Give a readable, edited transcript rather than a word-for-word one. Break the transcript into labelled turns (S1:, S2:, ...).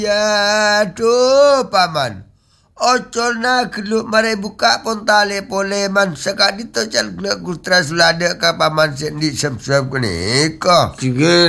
S1: Ya tu paman. Ocol nak keluk mari buka pun tali poleman sekali tu cal gelak gustra selada ke paman sendi sem-sem ke ni kah.
S2: Sige